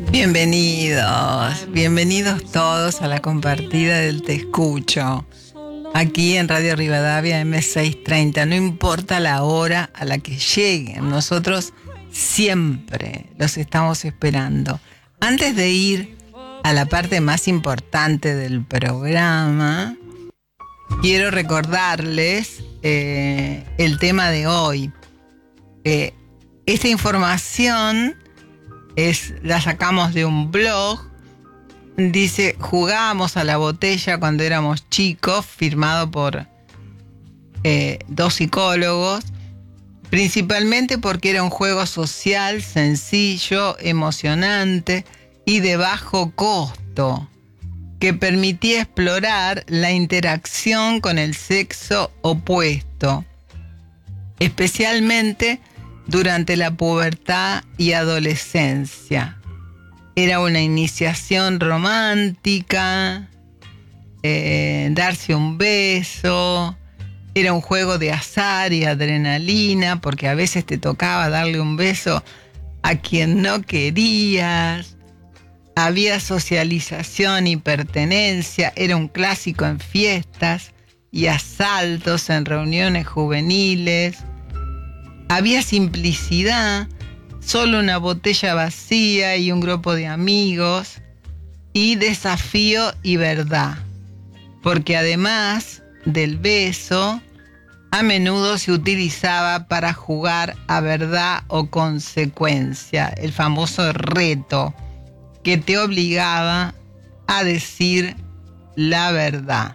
Bienvenidos todos a la compartida del Te Escucho, aquí en Radio Rivadavia M630. No importa la hora a la que lleguen, nosotros siempre los estamos esperando. Antes de ir a la parte más importante del programa, quiero recordarles el tema de hoy. Esta información la sacamos de un blog. Dice: jugábamos a la botella cuando éramos chicos, firmado por dos psicólogos, principalmente porque era un juego social, sencillo, emocionante y de bajo costo, que permitía explorar la interacción con el sexo opuesto, especialmente durante la pubertad y adolescencia. Era una iniciación romántica, darse un beso, era un juego de azar y adrenalina, porque a veces te tocaba darle un beso a quien no querías. Había socialización y pertenencia, era un clásico en fiestas y asaltos en reuniones juveniles. Había simplicidad, solo una botella vacía y un grupo de amigos, y desafío y verdad, porque además del beso, a menudo se utilizaba para jugar a verdad o consecuencia, el famoso reto que te obligaba a decir la verdad.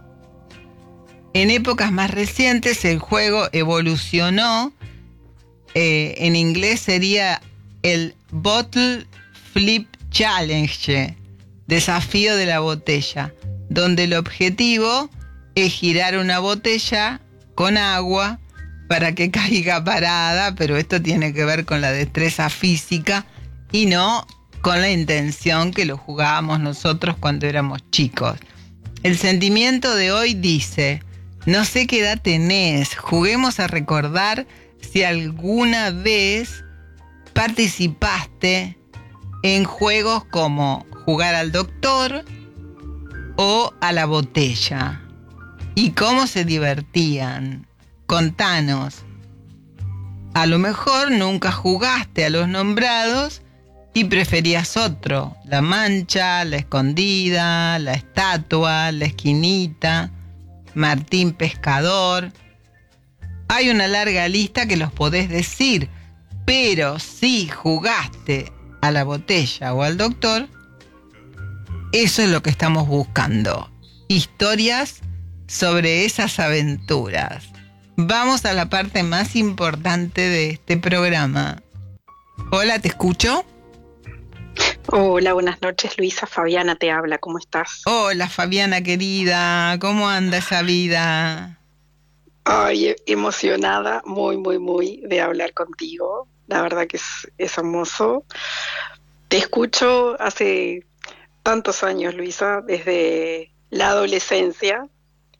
En épocas más recientes el juego evolucionó. En inglés sería el Bottle Flip Challenge, desafío de la botella, donde el objetivo es girar una botella con agua para que caiga parada, pero esto tiene que ver con la destreza física y no con la intención que lo jugábamos nosotros cuando éramos chicos. El sentimiento de hoy dice: no sé qué edad tenés, juguemos a recordar si alguna vez participaste en juegos como jugar al doctor o a la botella. ¿Y cómo se divertían? Contanos. A lo mejor nunca jugaste a los nombrados y preferías otro: la mancha, la escondida, la estatua, la esquinita, Martín Pescador. Hay una larga lista que los podés decir, pero si jugaste a la botella o al doctor, eso es lo que estamos buscando. Historias sobre esas aventuras. Vamos a la parte más importante de este programa. Hola, ¿te escucho? Hola, buenas noches, Luisa. Fabiana te habla, ¿cómo estás? Hola, Fabiana querida, ¿cómo anda esa vida? Ay, emocionada, muy de hablar contigo. La verdad que es hermoso. Te escucho hace tantos años, Luisa, desde la adolescencia.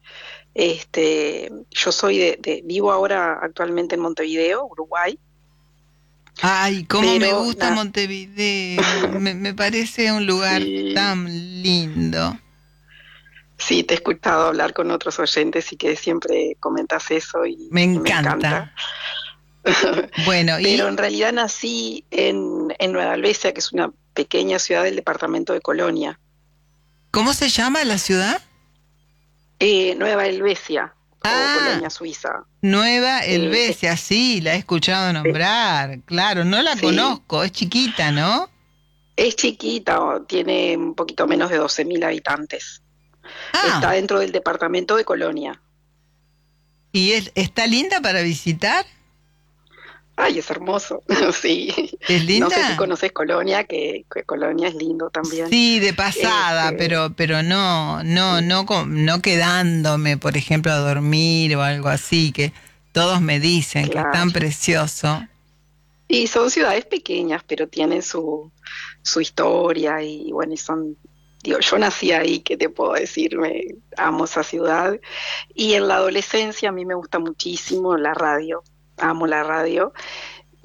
Yo soy vivo ahora actualmente en Montevideo, Uruguay. Ay, cómo me Pero gusta Montevideo. me parece un lugar sí, tan lindo. sí, te he escuchado hablar con otros oyentes y que siempre comentas eso Me y me encanta. Bueno, Pero en realidad nací en Nueva Albesia, que es una pequeña ciudad del departamento de Colonia. ¿Cómo se llama la ciudad? Nueva Helvecia, o Ah, Colonia Suiza. Nueva Helvecia, sí, la he escuchado nombrar. Claro, no la Sí, conozco, es chiquita, ¿no? es chiquita, tiene un poquito menos de 12.000 habitantes. Está Ah, dentro del departamento de Colonia. ¿y está linda para visitar? Ay, es hermoso, sí. ¿Es No sé si linda? conoces Colonia, que Colonia es lindo también. Sí, de pasada, Este, pero no quedándome, por ejemplo, a dormir o algo así, que todos me dicen que es claro. tan precioso. Y son ciudades pequeñas, pero tienen su historia y bueno, digo, yo nací ahí, ¿qué te puedo decir? Me amo esa ciudad. Y en la adolescencia a mí me gusta muchísimo la radio, amo la radio.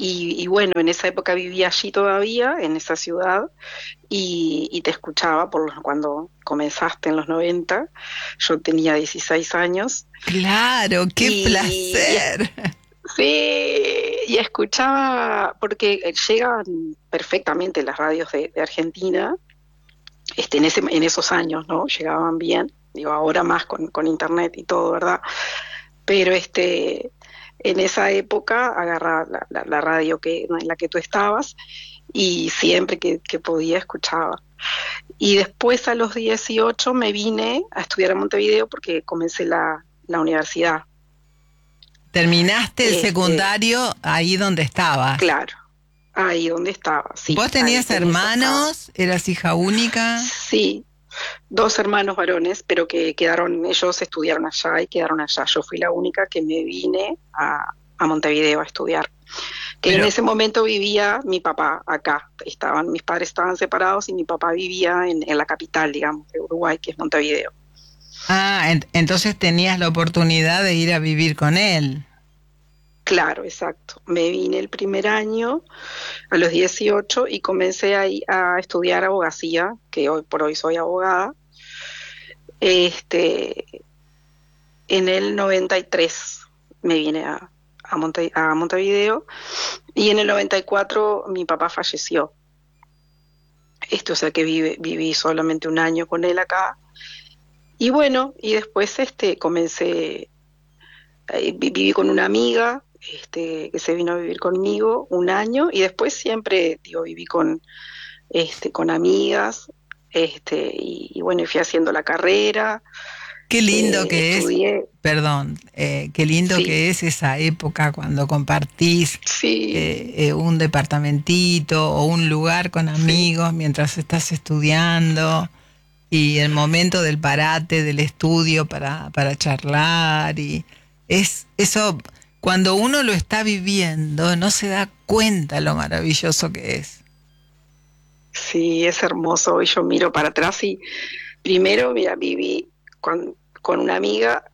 y bueno, en esa época vivía allí todavía, en esa ciudad, y te escuchaba cuando comenzaste en los 90. Yo tenía 16 años Claro, qué y placer. sí, y escuchaba, porque llegan perfectamente las radios de Argentina, en esos años, ¿no? Llegaban bien, digo, ahora más con internet y todo, ¿verdad? Pero en esa época agarraba la radio en la que tú estabas y siempre que podía escuchaba. Y después a los 18 me vine a estudiar a Montevideo porque comencé la universidad. Terminaste el Este, secundario ahí donde estabas. claro, ahí donde estaba, sí, ¿Vos ahí tenías en eso estaba. hermanos? ¿Eras hija única? Sí, dos hermanos varones, pero que quedaron, ellos estudiaron allá y quedaron allá. Yo fui la única que me vine a Montevideo a estudiar. Que en Pero, ese momento vivía mi papá acá. Mis padres estaban separados y mi papá vivía en la capital, digamos, de Uruguay, que es Montevideo. entonces tenías la oportunidad de ir a vivir con él. Claro, exacto. Me vine el primer año, a los 18, y comencé ahí a estudiar abogacía, que hoy por hoy soy abogada. Este, en el 93 me vine a Montevideo, y en el 94 mi papá falleció. O sea que viví solamente un año con él acá. Y bueno, y después comencé, viví con una amiga que se vino a vivir conmigo un año, y después siempre, digo, viví con amigas, y bueno, y fui haciendo la carrera, Qué lindo que es, estudié, perdón, qué lindo sí, que es esa época cuando compartís sí, un departamentito o un lugar con sí, amigos mientras estás estudiando y el momento del parate del estudio para charlar y es eso, cuando uno lo está viviendo no se da cuenta lo maravilloso que es. sí, es hermoso. Hoy yo miro para atrás y primero, mira, viví con una amiga,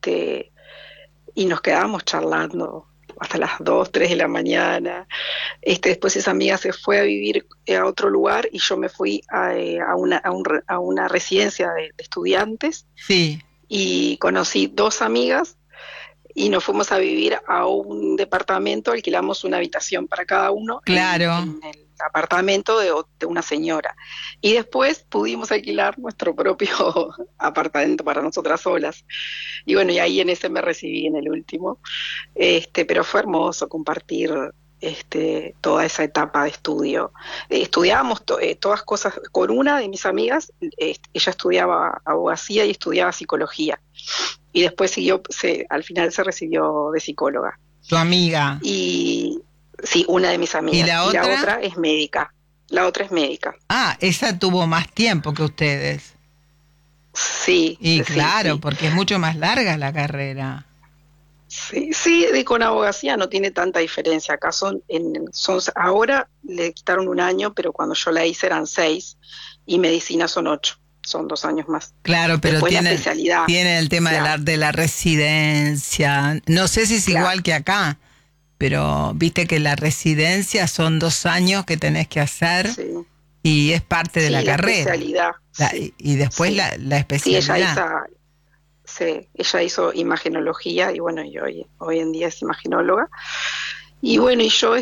y nos quedábamos charlando hasta las 2 3 de la mañana. Después esa amiga se fue a vivir a otro lugar y yo me fui a una residencia de estudiantes, Sí, y conocí dos amigas y nos fuimos a vivir a un departamento, alquilamos una habitación para cada uno claro. en el apartamento de una señora. Y después pudimos alquilar nuestro propio apartamento para nosotras solas. Y bueno, y ahí en ese me recibí en el último. Pero fue hermoso compartir toda esa etapa de estudio. Estudiábamos todas cosas con una de mis amigas. Ella estudiaba abogacía y estudiaba psicología, y después al final se recibió de psicóloga. Tu amiga. Y sí, una de mis ¿Y amigas, la y la otra? otra es médica. La otra es médica. Ah, esa tuvo más tiempo que ustedes. Sí, Y sí, claro, sí. porque es mucho más larga la carrera. Sí, sí, con abogacía no tiene tanta diferencia. Acá ahora le quitaron un año, pero cuando yo la hice eran 6, y medicina son 8, son 2 años más. Claro, pero Después la tienen, especialidad, tienen el tema de claro, de la residencia. No sé si es claro, igual que acá, pero viste que la residencia son 2 años que tenés que hacer sí, y es parte de la sí, la carrera. especialidad, sí, Y después sí. la Sí, especialidad. sí, ella hizo imagenología, y bueno, y hoy en día es imagenóloga. Y bueno, y yo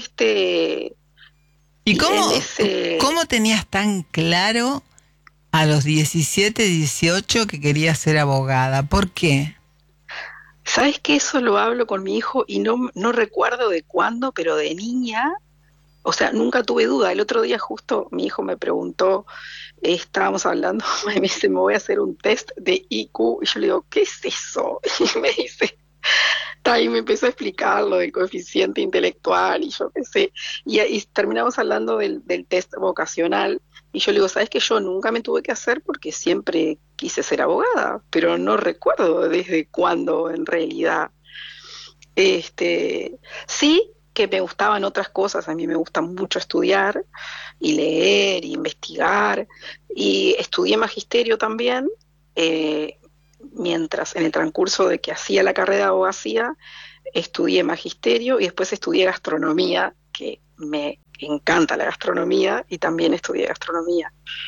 ¿Y y en cómo tenías tan claro a los 17, 18 que querías ser abogada? ¿Por qué? ¿sabes qué? Eso lo hablo con mi hijo y no recuerdo de cuándo, pero de niña, o sea, nunca tuve duda. El otro día justo mi hijo me preguntó, estábamos hablando, me dice, me voy a hacer un test de IQ, y yo le digo, ¿qué es eso? Y me dice, ahí me empezó a explicar lo del coeficiente intelectual y yo qué sé. Y terminamos hablando del test vocacional. Y yo le digo, ¿sabes que yo nunca me tuve que hacer porque siempre quise ser abogada? Pero no recuerdo desde cuándo en realidad. Sí que me gustaban otras cosas, a mí me gusta mucho estudiar y leer y investigar, y estudié magisterio también, eh, mientras en el transcurso de que hacía la carrera de abogacía, estudié magisterio y después estudié gastronomía, que me encanta la gastronomía y también estudié gastronomía.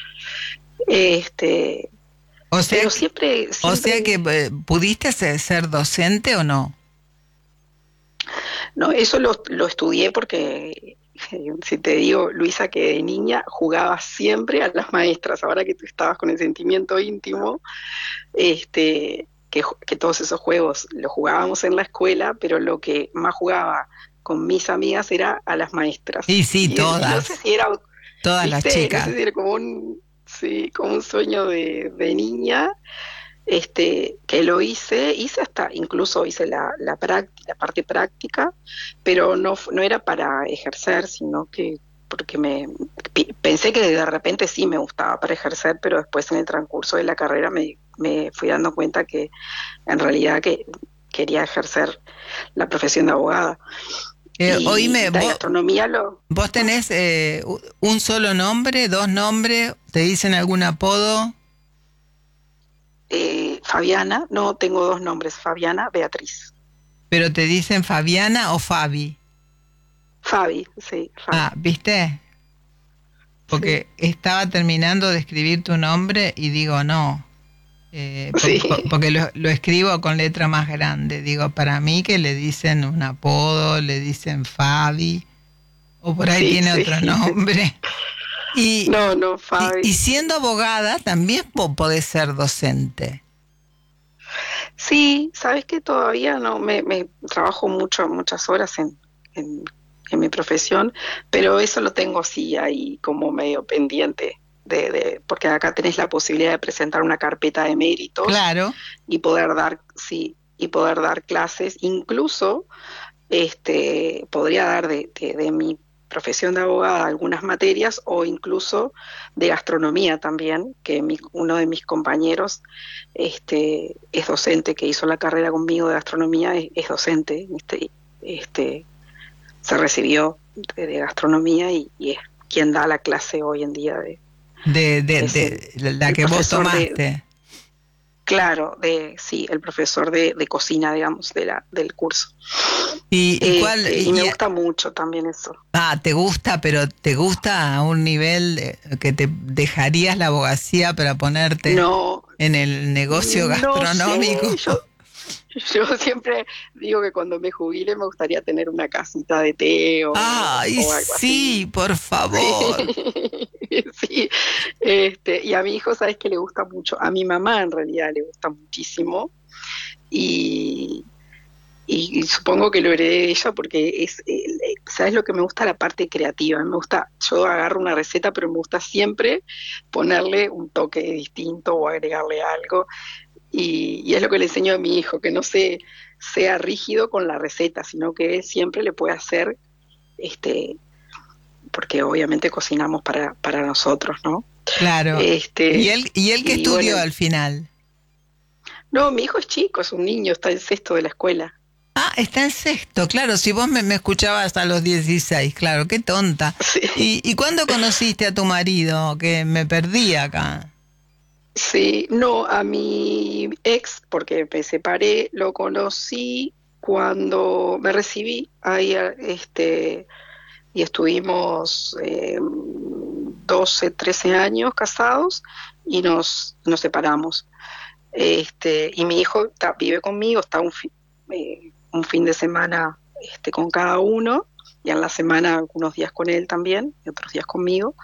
O sea, Pero siempre... o sea que ¿pudiste ser docente o no? No, eso lo estudié porque, si te digo, Luisa, que de niña jugaba siempre a las maestras. Ahora que tú estabas con el sentimiento íntimo, que todos esos juegos los jugábamos en la escuela, pero lo que más jugaba con mis amigas era a las maestras. Y sí, Y no sé si era, todas las viste, no chicas. sé si era como sí, como un sueño de niña, que lo hice hasta, incluso hice la parte práctica, pero no era para ejercer, sino que porque pensé que de repente sí me gustaba para ejercer, pero después en el transcurso de la carrera me fui dando cuenta que en realidad que quería ejercer la profesión de abogada. Oíme, Y de gastronomía ¿vos tenés un solo nombre, dos nombres? ¿Te dicen algún apodo? Fabiana, no tengo dos nombres, Fabiana, Beatriz. ¿Pero te dicen Fabiana o Fabi? Fabi, sí, Fabi. Ah, ¿viste? Porque Sí. estaba terminando de escribir tu nombre y digo, no. Sí. Porque lo escribo con letra más grande. Digo, para mí que le dicen un apodo, le dicen Fabi, o por ahí Sí, tiene sí. otro nombre. No, Fabi. Y siendo abogada también podés ser docente. Sí, sabes que todavía no, me trabajo muchas horas en, en mi profesión, pero eso lo tengo así ahí como medio pendiente, porque acá tenés la posibilidad de presentar una carpeta de méritos Claro. y poder dar, sí, y poder dar clases, incluso podría dar de mi profesión de abogada algunas materias o incluso de gastronomía también, que uno de mis compañeros es docente, que hizo la carrera conmigo de gastronomía, es docente, se recibió de gastronomía y es quien da la clase hoy en día es De la el que vos profesor tomaste. claro, sí, el profesor de cocina, digamos, del curso. ¿Y cuál? Y me gusta mucho también eso. Te gusta, pero ¿te gusta a un nivel que te dejarías la abogacía para ponerte No, en el negocio no gastronómico? sé, yo siempre digo que cuando me jubile me gustaría tener una casita de té Ay, o algo sí, así. por favor. Sí, y a mi hijo, sabes que le gusta mucho, a mi mamá en realidad le gusta muchísimo y, y supongo que lo heredé de ella porque ¿sabes lo que me gusta? La parte creativa. Me gusta, yo agarro una receta, pero me gusta siempre ponerle un toque distinto o agregarle algo. Y es lo que le enseño a mi hijo, que no sea rígido con la receta, sino que él siempre le puede hacer, porque obviamente cocinamos para nosotros, ¿no? Claro. ¿Y él qué Y estudió bueno, al final? no, mi hijo es chico, es un niño, está en sexto de la escuela. Ah, está en sexto, claro, si vos me escuchabas a los 16, claro, qué tonta. Sí. ¿Y cuándo conociste a tu marido? Que me perdí acá. Sí, no, a mi ex, porque me separé, lo conocí cuando me recibí ahí, y estuvimos 12, 13 años casados y nos separamos. Y mi hijo vive conmigo, está un fin de semana con cada uno, y en la semana algunos días con él también, y otros días conmigo.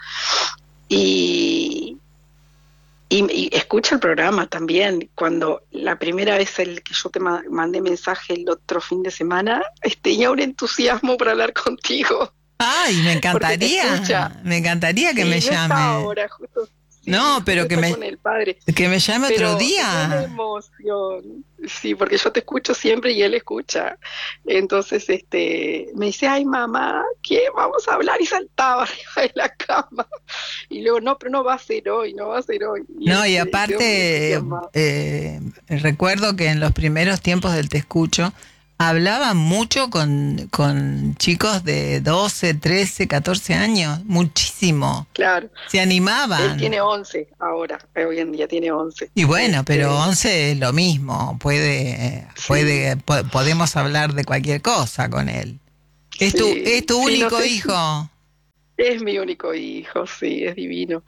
Y, y escucha el programa también. Cuando la primera vez el que yo te mandé mensaje el otro fin de semana, tenía un entusiasmo por hablar contigo, Ay, porque te escucha. me encantaría que Sí, me no está llame. ahora, justo, sí, No, pero justo está con el padre. que me llame otro Pero tenía una día. emoción, sí, porque yo te escucho siempre y él escucha. Entonces, me dice, ay mamá, ¿qué? Vamos a hablar, y saltaba arriba de la cama. Y luego, no, pero no va a ser hoy, no va a ser hoy. No, y Y quedó muy aparte, entusiasmado. recuerdo que en los primeros tiempos del Te Escucho, hablaba mucho con chicos de 12, 13, 14 años, muchísimo. Claro, Se él animaban. tiene 11 ahora, hoy en día tiene 11. Y bueno, pero 11 es lo mismo, Sí, podemos hablar de cualquier cosa con él. Es tu sí, no único sé, hijo. es mi único hijo, sí, es divino.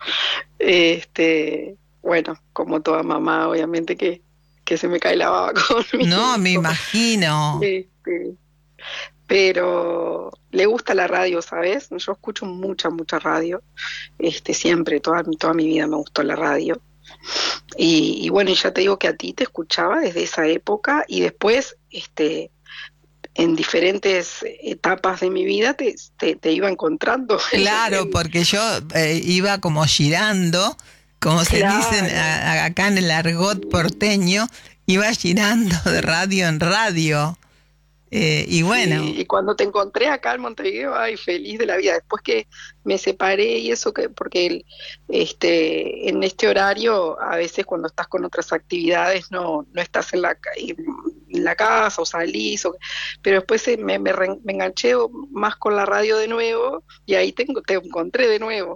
Bueno, como toda mamá, obviamente que se me cae la baba con mi No, me hijo. imagino. Este, pero le gusta la radio, ¿sabes? Yo escucho mucha radio, siempre, toda mi vida me gustó la radio. Y bueno, y ya te digo que a ti te escuchaba desde esa época y después, en diferentes etapas de mi vida te iba encontrando Claro, porque yo iba como girando, como se dicen claro. acá en el argot Sí. porteño, iba girando de Sí. radio en radio. Y Sí, bueno, y cuando te encontré acá en Montevideo, ay, feliz de la vida. Después que me separé y eso, porque en este horario, a veces cuando estás con otras actividades, no estás en la casa o salís, pero después me enganché más con la radio de nuevo y ahí te encontré de nuevo.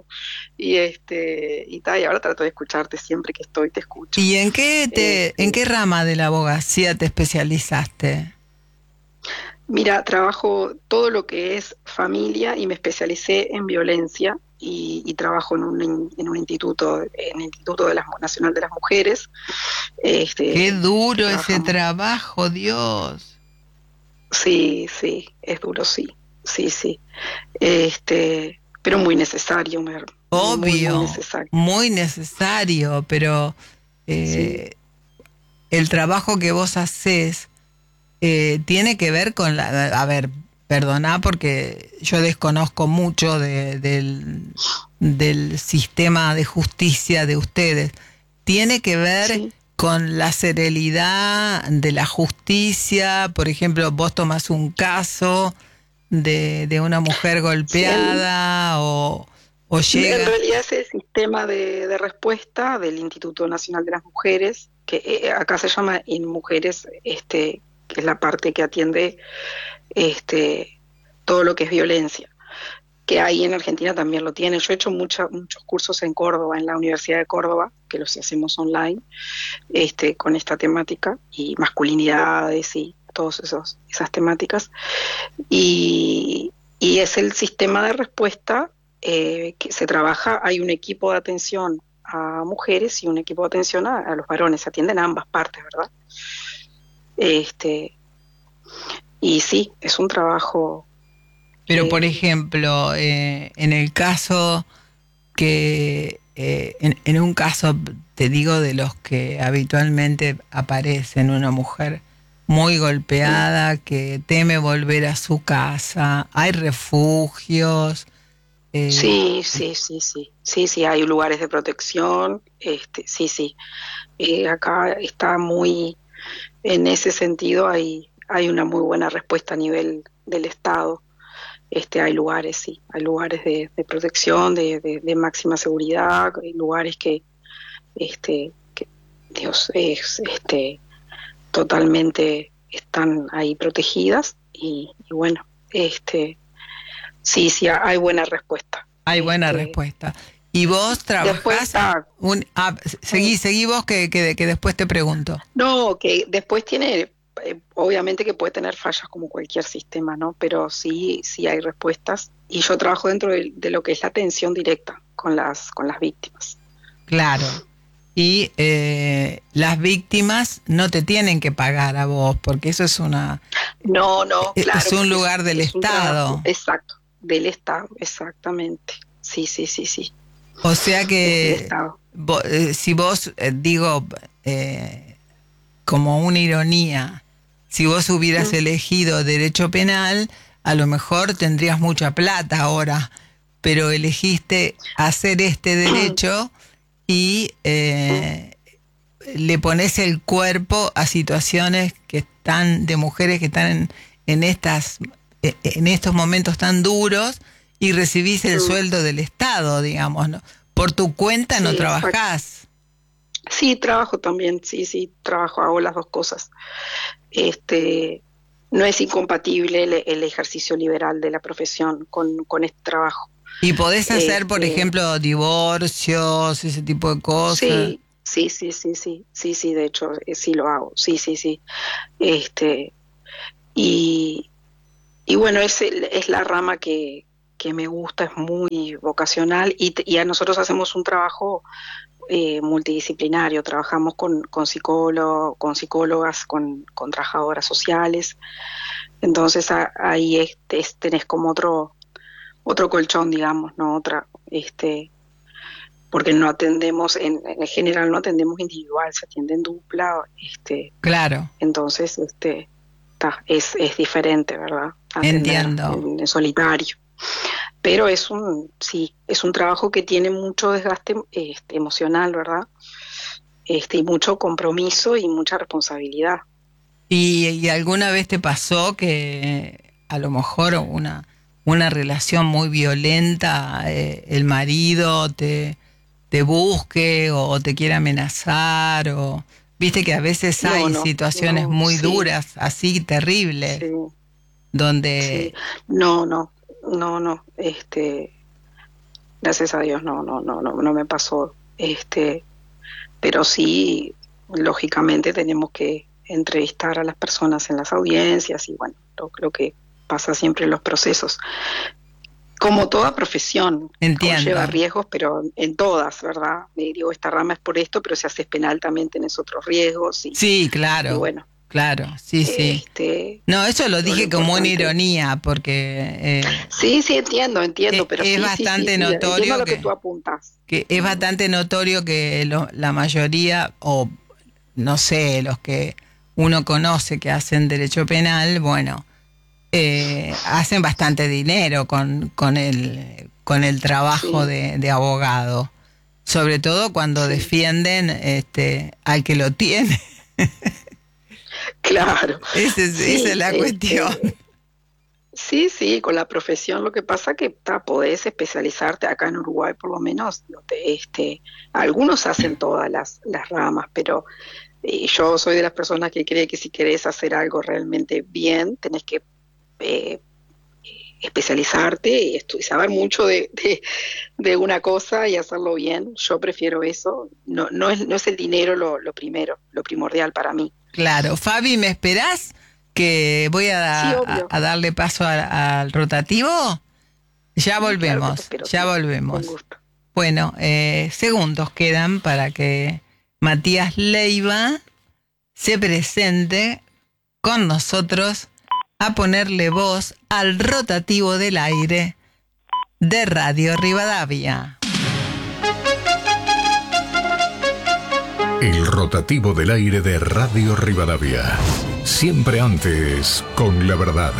Y ahora trato de escucharte siempre que estoy, te escucho. ¿y en Este, qué rama de la abogacía te especializaste? Mira, trabajo todo lo que es familia y me especialicé en violencia y trabajo en un instituto, en el Instituto Nacional de las Mujeres, Qué que duro ese trabajamos. trabajo, Dios. Sí, sí, es duro, sí, sí, sí. Pero muy necesario, muy Obvio, necesario. muy necesario, pero Sí, eh, el trabajo que vos haces tiene que ver con la... A ver, perdoná porque yo desconozco mucho del sistema de justicia de ustedes. Tiene que ver sí, con la serenidad de la justicia. Por ejemplo, vos tomás un caso de una mujer sí. golpeada o En llega... realidad es el sistema de respuesta del Instituto Nacional de las Mujeres, que acá se llama InMujeres, que es la parte que atiende este, todo lo que es violencia, que ahí en Argentina también lo tiene. Yo he hecho muchos cursos en Córdoba, en la Universidad de Córdoba, que los hacemos online, con esta temática, y masculinidades y todas esas temáticas. Y, y es el sistema de respuesta que se trabaja, hay un equipo de atención a mujeres y un equipo de atención a los varones, se atienden a ambas partes, ¿verdad? Este, y sí, es un trabajo Pero, por que ejemplo, en el caso en un caso, te digo, de los que habitualmente aparecen, una mujer muy golpeada que teme volver a su casa, hay refugios, eh, sí, sí, sí, sí, sí, sí, hay lugares de protección, sí, sí. Acá está en ese sentido hay una muy buena respuesta a nivel del Estado. Hay lugares, sí, hay lugares de protección, de máxima seguridad, hay lugares que Dios es, totalmente están ahí protegidas y bueno, sí, sí, hay buena respuesta. hay buena respuesta. Y vos Después trabajás, está, seguí vos que después te pregunto. no, que después tiene, obviamente que puede tener fallas como cualquier sistema, ¿no? Pero sí, sí hay respuestas y yo trabajo dentro de lo que es la atención directa con las víctimas. Claro. Y las víctimas no te tienen que pagar a vos, porque eso No, no, es claro, un porque lugar del es un trabajo Estado. exacto, del Estado, exactamente. Sí, sí, sí, sí, O sea es del que Estado. si vos, digo, como una ironía, si vos hubieras Mm, elegido derecho penal, a lo mejor tendrías mucha plata ahora, pero elegiste hacer este derecho y mm, le pones el cuerpo a situaciones que están de mujeres que están en estos momentos tan duros y recibís el mm. sueldo del Estado, digamos, ¿no? Por tu cuenta no Sí, exacto. trabajás. Sí, trabajo también, sí, sí, trabajo, hago las dos cosas. Este, no es incompatible el ejercicio liberal de la profesión con este trabajo. Y podés hacer, por Este, ejemplo, divorcios, ese tipo de cosas. sí, sí, sí, sí, sí, sí, sí, de hecho, sí lo hago, sí, sí, sí. Este, y, Y bueno, es la rama que me gusta, es muy vocacional y a nosotros hacemos un trabajo multidisciplinario, trabajamos con psicólogos, con psicólogas, con trabajadoras sociales, entonces ahí tenés como otro colchón, digamos, ¿no? Porque no atendemos, en general no atendemos individual, se atiende en dupla, Claro, entonces es diferente, ¿verdad? Atender entiendo. en solitario. Pero sí, es un trabajo que tiene mucho desgaste emocional, ¿verdad? Y mucho compromiso y mucha responsabilidad. ¿Y alguna vez te pasó que a lo mejor una relación muy violenta, el marido te busque o te quiere amenazar? O viste que a veces hay situaciones muy Sí, duras, así terribles, sí, sí. donde... No, gracias a Dios, no me pasó. Pero sí, lógicamente tenemos que entrevistar a las personas en las audiencias y bueno, lo que pasa siempre en los procesos. Como toda profesión, Entiendo. conlleva riesgos, pero en todas, ¿verdad? Digo, esta rama es por esto, pero si haces penal también tenés otros riesgos Sí, y claro, bueno, claro, sí, sí. No, eso lo lo dije como una importante. ironía, porque Sí, sí, entiendo, pero es sí, bastante entiendo a notorio lo que tú apuntas. que es bastante notorio que la mayoría, o no sé, los que uno conoce que hacen derecho penal, bueno, hacen bastante dinero con el trabajo Sí, de abogado, sobre todo cuando sí, defienden al que lo tiene. claro. Esa es Sí, la cuestión. sí, con la profesión lo que pasa que podés especializarte acá en Uruguay por lo menos, algunos hacen todas las ramas, pero yo soy de las personas que cree que si querés hacer algo realmente bien, tenés que eh, especializarte y saber mucho de una cosa y hacerlo bien. Yo prefiero eso. No es el dinero lo primero, lo primordial para mí. Claro, Fabi, ¿me esperás? Que voy Sí, obvio. a darle paso al rotativo. Sí, claro que te espero, Ya sí. Con volvemos. gusto. Bueno, segundos quedan para que Matías Leiva se presente con nosotros a ponerle voz al rotativo del aire de Radio Rivadavia. El rotativo del aire de Radio Rivadavia. Siempre antes con la verdad.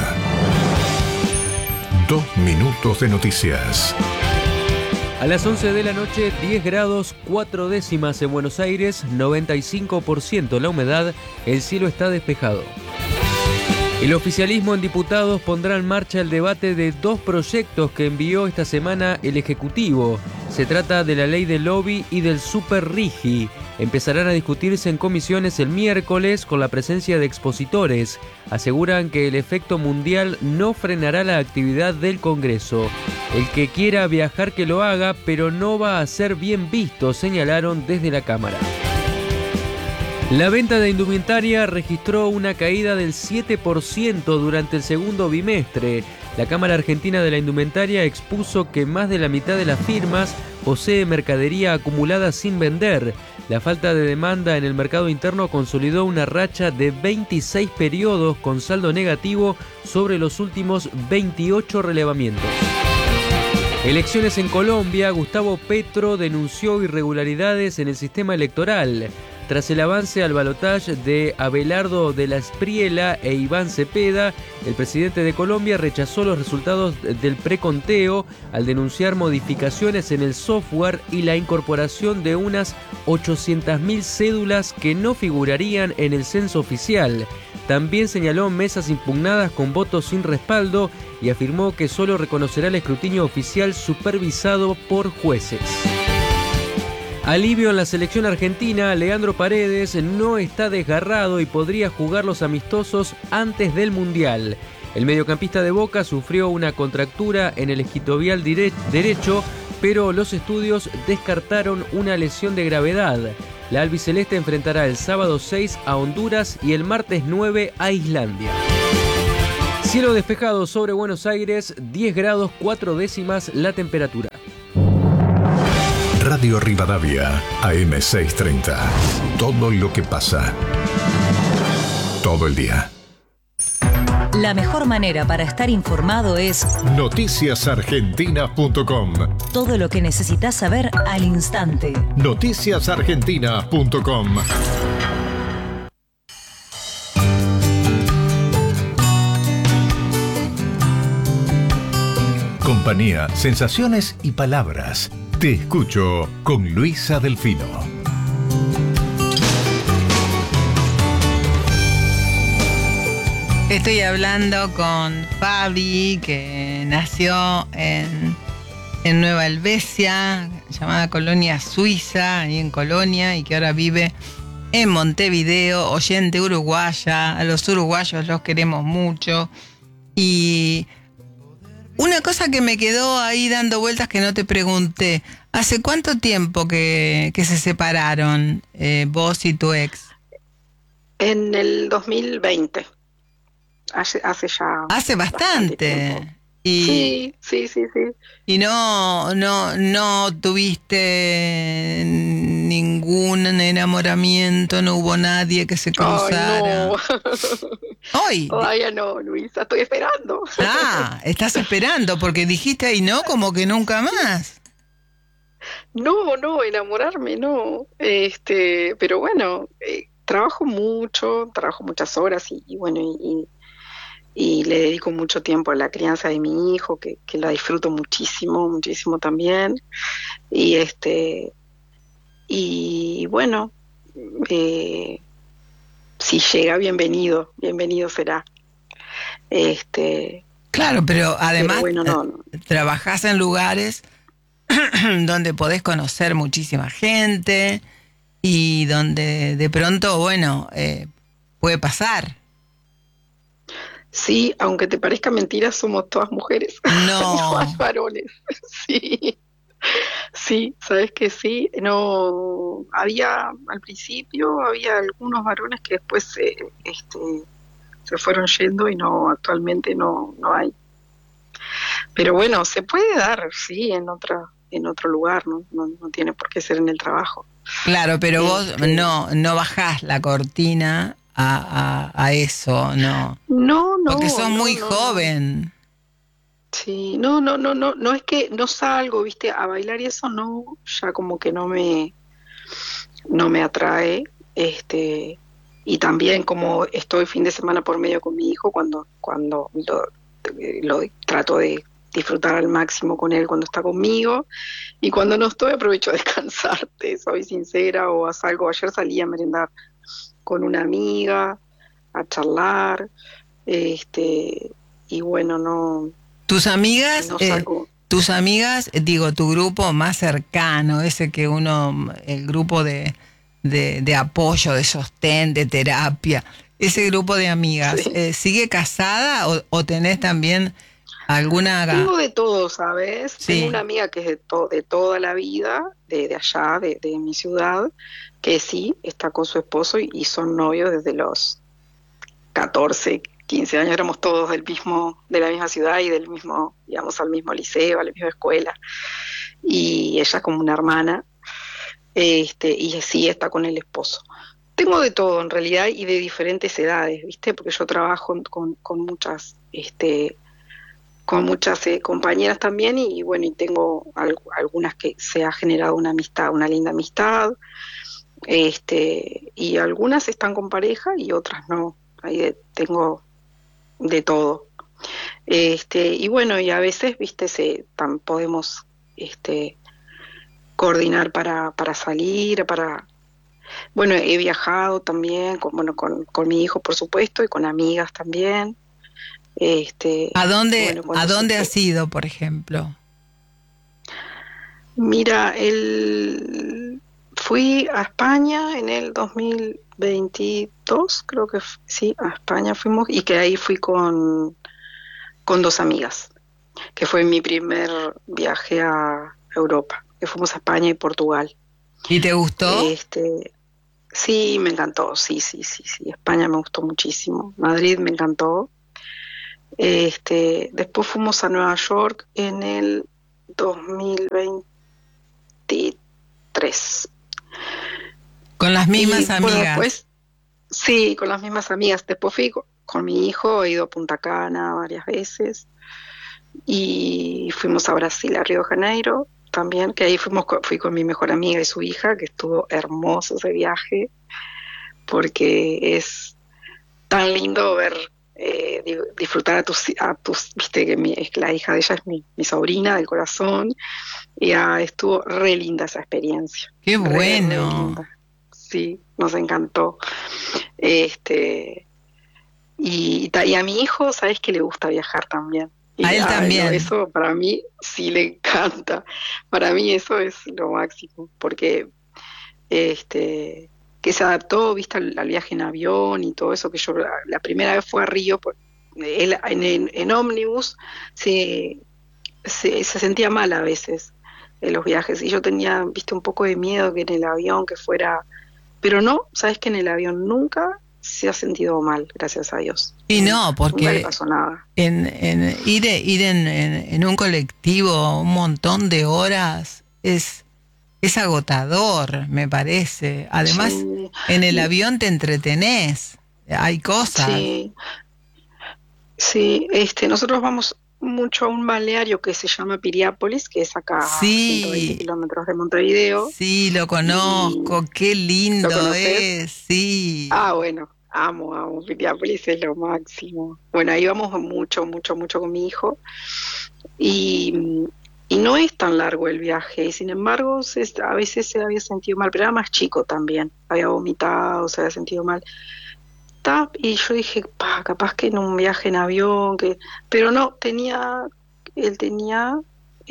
2 minutos de noticias. A las 11 de la noche, 10 grados 4 décimas en Buenos Aires, 95% la humedad, el cielo está despejado. El oficialismo en diputados pondrá en marcha el debate de 2 proyectos que envió esta semana el Ejecutivo. Se trata de la ley del lobby y del Super Rigi. Empezarán a discutirse en comisiones el miércoles con la presencia de expositores. Aseguran que el efecto mundial no frenará la actividad del Congreso. El que quiera viajar que lo haga, pero no va a ser bien visto, señalaron desde la Cámara. La venta de indumentaria registró una caída del 7% durante el segundo bimestre. La Cámara Argentina de la Indumentaria expuso que más de la mitad de las firmas posee mercadería acumulada sin vender. La falta de demanda en el mercado interno consolidó una racha de 26 periodos con saldo negativo sobre los últimos 28 relevamientos. Elecciones en Colombia, Gustavo Petro denunció irregularidades en el sistema electoral. Tras el avance al balotaje de Abelardo de la Espriella e Iván Cepeda, el presidente de Colombia rechazó los resultados del preconteo al denunciar modificaciones en el software y la incorporación de unas 800.000 cédulas que no figurarían en el censo oficial. También señaló mesas impugnadas con votos sin respaldo y afirmó que solo reconocerá el escrutinio oficial supervisado por jueces. Alivio en la selección argentina, Leandro Paredes no está desgarrado y podría jugar los amistosos antes del Mundial. El mediocampista de Boca sufrió una contractura en el isquiotibial derecho, pero los estudios descartaron una lesión de gravedad. La albiceleste enfrentará el sábado 6 a Honduras y el martes 9 a Islandia. Cielo despejado sobre Buenos Aires, 10 grados 4 décimas la temperatura. Radio Rivadavia, AM630. Todo lo que pasa. Todo el día. La mejor manera para estar informado es Noticiasargentina.com. todo lo que necesitas saber al instante. Noticiasargentina.com. Compañía, sensaciones y palabras. Te escucho con Luisa Delfino. Estoy hablando con Fabi, que nació en Nueva Helvecia, llamada Colonia Suiza, ahí en Colonia, y que ahora vive en Montevideo, oyente uruguaya. A los uruguayos los queremos mucho. Y una cosa que me quedó ahí dando vueltas que no te pregunté, ¿hace cuánto tiempo que se separaron vos y tu ex? En el 2020. Hace ya... Hace bastante. Y, sí. ¿Y no tuviste ningún enamoramiento? ¿No hubo nadie que se cruzara? Ay, no. Hoy. Todavía no, Luisa, estoy esperando. Ah, estás esperando, porque dijiste ahí no, como que nunca más. No, enamorarme, no. Pero bueno, trabajo muchas horas y bueno, y le dedico mucho tiempo a la crianza de mi hijo, que la disfruto muchísimo también. Y bueno, si llega, bienvenido será. Claro, pero además pero bueno, no. Trabajás en lugares donde podés conocer muchísima gente y donde de pronto, bueno, puede pasar. Sí, aunque te parezca mentira, somos todas mujeres. No. No hay varones. Sí, sabes que sí. No, al principio había algunos varones que después se fueron yendo y no, actualmente no hay. Pero bueno, se puede dar, sí, en otro lugar, no tiene por qué ser en el trabajo. Claro, pero vos no bajás la cortina a eso, no. No. Porque sos muy joven. Sí, no es que no salgo, viste, a bailar y eso no, ya como que no me atrae, y también como estoy fin de semana por medio con mi hijo, cuando lo trato de disfrutar al máximo con él cuando está conmigo, y cuando no estoy aprovecho a descansar, soy sincera, o salgo. Ayer salí a merendar con una amiga, a charlar, y bueno, no. Tus amigas, no salgo. Digo, tu grupo más cercano, ese que el grupo de apoyo, de sostén, de terapia, ese grupo de amigas, Sí. ¿Sigue casada o tenés también alguna? Tengo de todo, ¿sabes? Sí. Tengo una amiga que es de toda la vida, de allá, de mi ciudad, que sí, está con su esposo y son novios desde los 14, 15 años. Éramos todos de la misma ciudad y íbamos al mismo liceo, a la misma escuela. Y ella como una hermana, y sí está con el esposo. Tengo de todo en realidad y de diferentes edades, ¿viste? Porque yo trabajo con muchas compañeras también y bueno, y tengo algunas que se ha generado una amistad, una linda amistad, y algunas están con pareja y otras no. Ahí tengo de todo. Y bueno, y a veces, viste, podemos coordinar para salir, bueno, he viajado también con mi hijo, por supuesto, y con amigas también. ¿A dónde bueno, has ido, por ejemplo? Mira, fui a España en el 2022, creo que sí, a España fuimos, y que ahí fui con 2 amigas, que fue mi primer viaje a Europa, que fuimos a España y Portugal. ¿Y te gustó? Sí, me encantó, sí, España me gustó muchísimo, Madrid me encantó, Después fuimos a Nueva York en el 2023. Con las mismas amigas. Bueno, después, sí, con las mismas amigas. Después fui con mi hijo, he ido a Punta Cana varias veces. Y fuimos a Brasil, a Río de Janeiro también, que ahí fui con mi mejor amiga y su hija, que estuvo hermoso ese viaje, porque es tan lindo ver, disfrutar a tus, viste que es que la hija de ella es mi sobrina del corazón, y estuvo re linda esa experiencia. ¡Qué re bueno! linda. Sí, nos encantó. Y a mi hijo, sabes que le gusta viajar también. A él también. No, eso para mí sí le encanta. Para mí eso es lo máximo, porque que se adaptó, viste, al viaje en avión y todo eso, que yo la primera vez fue a Río, él en ómnibus se sentía mal a veces en los viajes, y yo tenía, viste, un poco de miedo que en el avión que fuera, pero no, sabes que en el avión nunca se ha sentido mal, gracias a Dios. Y no, porque nunca le pasó nada. Ir en un colectivo un montón de horas es agotador, me parece. Además, Sí. en el avión te entretenés, hay cosas. Sí, nosotros vamos mucho a un balneario que se llama Piriápolis, que es acá a 120 kilómetros de Montevideo. Sí, lo conozco, qué lindo ¿Lo conoces? es, sí. Bueno, amo, Piriápolis es lo máximo. Bueno, ahí vamos mucho con mi hijo, y no es tan largo el viaje, y sin embargo a veces se había sentido mal, pero era más chico también, había vomitado, se había sentido mal. Y yo dije, capaz que en un viaje en avión, pero no, él tenía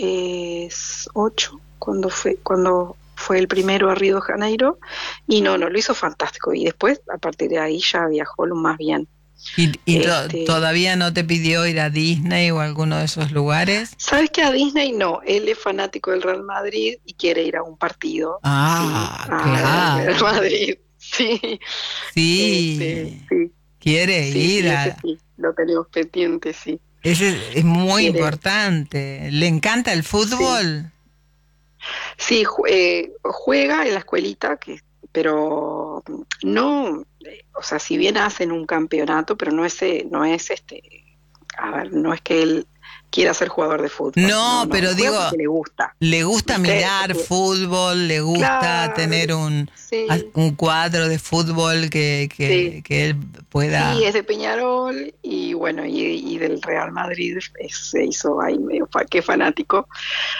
8 cuando fue el primero a Río de Janeiro, y no, lo hizo fantástico, y después a partir de ahí ya viajó lo más bien. ¿Y todavía no te pidió ir a Disney o a alguno de esos lugares? ¿Sabes que a Disney no? Él es fanático del Real Madrid y quiere ir a un partido. Claro. Real Madrid. Sí. Sí. Quiere ir a... Sí, lo tenemos pendiente, sí. Ese es muy importante. ¿Le encanta el fútbol? Sí, juega en la escuelita, pero no, o sea, si bien hacen un campeonato, pero no es no es que él quiera ser jugador de fútbol. No, pero digo, le gusta mirar fútbol, le gusta tener un cuadro de fútbol que él pueda... Sí, es de Peñarol, y bueno, y del Real Madrid se hizo ahí medio que fanático,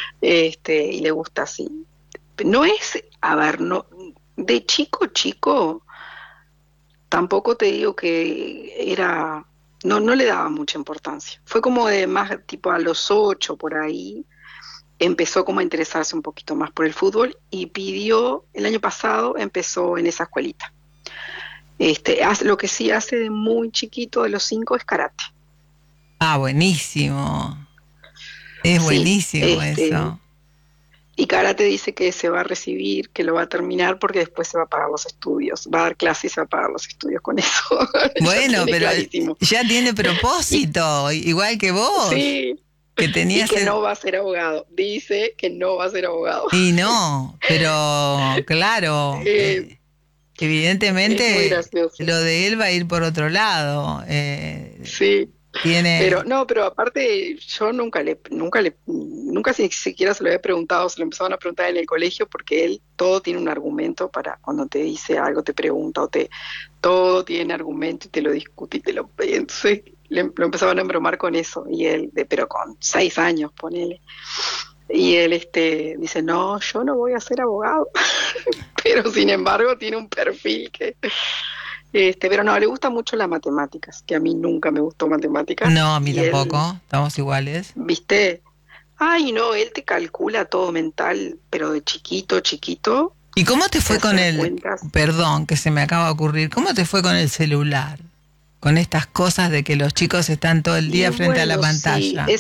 y le gusta así. No es, no, de chico, tampoco te digo que era... No le daba mucha importancia. Fue como de más tipo a los 8 por ahí, empezó como a interesarse un poquito más por el fútbol, y el año pasado empezó en esa escuelita. Lo que sí hace de muy chiquito, de los 5, es karate. Buenísimo. Es buenísimo eso. Y karate dice que se va a recibir, que lo va a terminar, porque después se va a pagar los estudios. Va a dar clases y se va a pagar los estudios con eso. Bueno, pero clarísimo. Ya tiene propósito, igual que vos. Sí. Que tenías y que no va a ser abogado. Dice que no va a ser abogado. Y no, pero claro, evidentemente lo de él va a ir por otro lado. Sí. Pero aparte yo nunca siquiera se lo había preguntado, se lo empezaban a preguntar en el colegio, porque él todo tiene un argumento para cuando te dice algo, te pregunta, todo tiene argumento, y te lo discute, entonces lo empezaban a embromar con eso, y él, pero con 6 años, ponele, y él dice, no, yo no voy a ser abogado, pero sin embargo tiene un perfil que... pero no, le gusta mucho las matemáticas, que a mí nunca me gustó matemáticas. No, a mí tampoco, estamos iguales. ¿Viste? No, él te calcula todo mental, pero de chiquito. ¿Y cómo te fue con perdón, que se me acaba de ocurrir, cómo te fue con el celular? Con estas cosas de que los chicos están todo el día frente a la pantalla. Sí,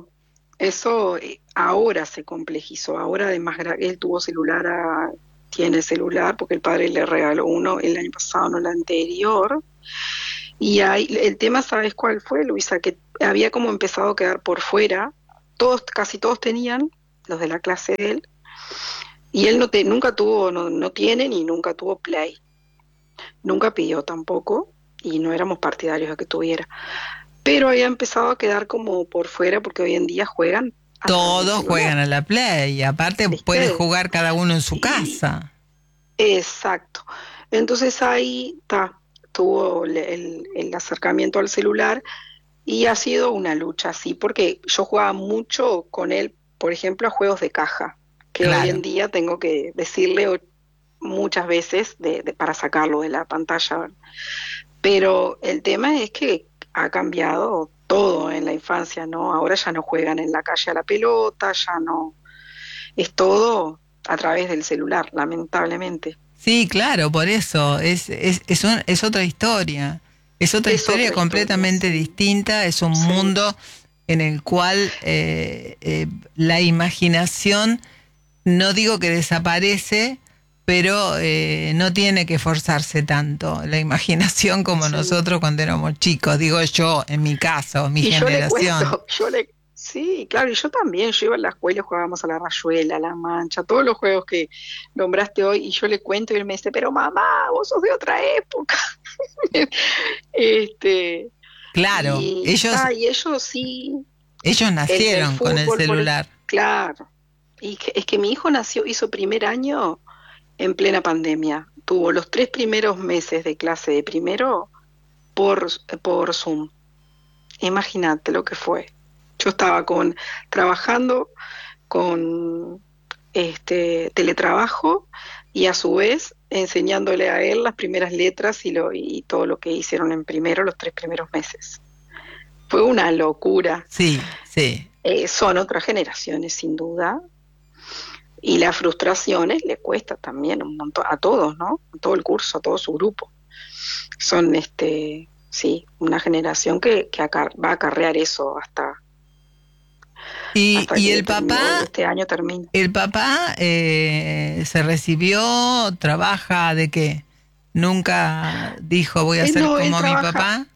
eso ahora se complejizó, ahora además él tuvo tiene celular porque el padre le regaló uno el año pasado, no el anterior, y ahí el tema, ¿sabes cuál fue, Luisa? Que había como empezado a quedar por fuera. Casi todos tenían, los de la clase de él, y él nunca tuvo, no tiene ni nunca tuvo Play. Nunca pidió tampoco, y no éramos partidarios de que tuviera. Pero había empezado a quedar como por fuera, porque hoy en día juegan. Todos juegan a la Play, y aparte ¿Viste? puede jugar cada uno en su Sí. casa. Exacto. Entonces ahí tuvo el acercamiento al celular y ha sido una lucha, sí, porque yo jugaba mucho con él, por ejemplo, a juegos de caja, que Claro. hoy en día tengo que decirle muchas veces para sacarlo de la pantalla. Pero el tema es que ha cambiado todo en la infancia, ¿no? Ahora ya no juegan en la calle a la pelota, ya no. Es todo a través del celular, lamentablemente. Sí, claro, por eso. Es otra historia. Es otra Es historia otra completamente historia, sí. distinta. Es un Sí. mundo en el cual la imaginación, no digo que desaparece, pero no tiene que forzarse tanto la imaginación como Sí. nosotros cuando éramos chicos. Digo yo, en mi caso, mi Y generación. sí, claro, y yo también, yo iba a la escuela y jugábamos a la rayuela, a la mancha, todos los juegos que nombraste hoy, y yo le cuento y él me dice, pero mamá, vos sos de otra época. Claro, Y ellos sí, ellos el nacieron con el fútbol, celular. claro. Y es que mi hijo hizo primer año en plena pandemia. Tuvo los 3 primeros meses de clase de primero por Zoom. Imagínate lo que fue. Yo estaba trabajando con teletrabajo y a su vez enseñándole a él las primeras letras y todo lo que hicieron en los 3 primeros meses. Fue una locura. Sí, sí. Son otras generaciones, sin duda. Y las frustraciones le cuesta también un montón a todos, ¿no? A todo el curso, a todo su grupo. Son, sí, una generación que va a acarrear eso hasta Y que el papá, este año termine. el papá se recibió, trabaja de qué? Nunca dijo voy a ser No, él como mi trabaja. papá.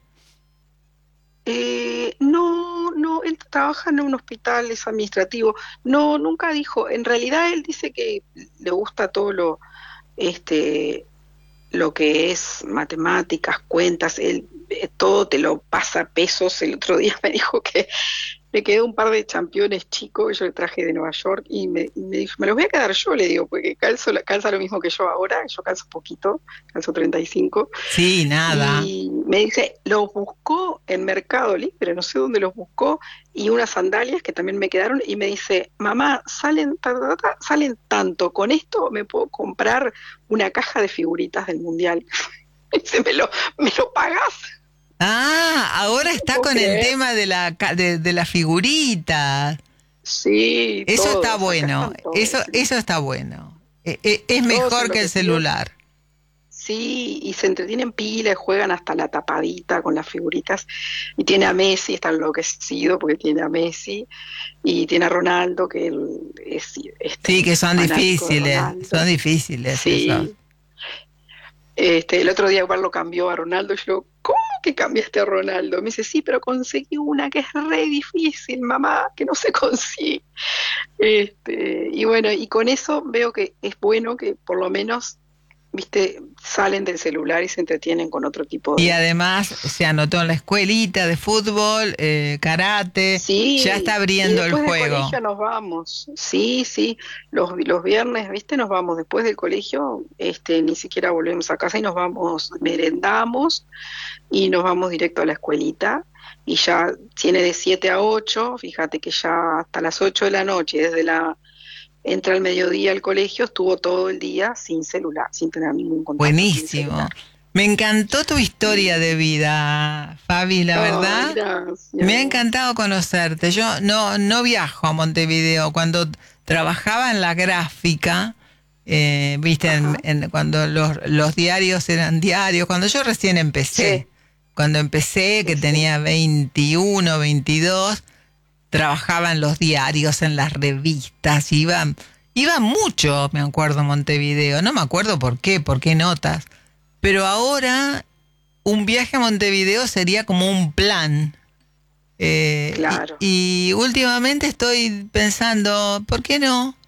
No, él trabaja en un hospital, es administrativo. No, nunca dijo. En realidad él dice que le gusta todo lo que es matemáticas, cuentas, él todo te lo pasa a pesos. El otro día me dijo que le quedó un par de championes chicos, yo le traje de Nueva York y me dijo, me los voy a quedar yo, le digo, porque calza lo mismo que yo ahora, yo calzo poquito, calzo 35. Sí, nada. Y me dice, los buscó en Mercado Libre, no sé dónde los buscó, y unas sandalias que también me quedaron, y me dice, mamá, salen tanto, con esto me puedo comprar una caja de figuritas del Mundial. Y dice, ¿me lo pagás? Ahora está ¿Puedo con el creer? tema de la figurita. Sí, Eso todos, está acá bueno. están todos, sí. Eso está bueno. Es Todos mejor que el enloquecidos. celular. Sí, y se entretienen pila y juegan hasta la tapadita con las figuritas. Y tiene a Messi, está enloquecido porque tiene a Messi. Y tiene a Ronaldo, que él es Sí, que son fanático de difíciles. Ronaldo. Son difíciles esos. Sí. El otro día igual lo cambió a Ronaldo. Y yo, ¿cómo que cambiaste a Ronaldo? Me dice, sí, pero conseguí una que es re difícil, mamá, que no se consigue. Y bueno, y con eso veo que es bueno que por lo menos, viste, salen del celular y se entretienen con otro tipo de... Y además se anotó en la escuelita de fútbol, karate, Sí, ya está y abriendo el después del juego. colegio nos vamos. Sí, los viernes, viste, nos vamos después del colegio, ni siquiera volvemos a casa y nos vamos, merendamos y nos vamos directo a la escuelita. Y ya tiene de 7 a 8, fíjate que ya hasta las 8 de la noche, entra al mediodía al colegio, estuvo todo el día sin celular, sin tener ningún contacto con el Buenísimo. celular. Me encantó tu historia de vida, Fabi, la verdad. Gracias. Me ha encantado conocerte. Yo no viajo a Montevideo. Cuando trabajaba en la gráfica, viste, cuando los diarios eran diarios, cuando yo recién empecé, que tenía 21, 22, trabajaba en los diarios, en las revistas, iba mucho, me acuerdo, a Montevideo. No me acuerdo por qué notas. Pero ahora un viaje a Montevideo sería como un plan. Claro. Y últimamente estoy pensando, ¿por qué no?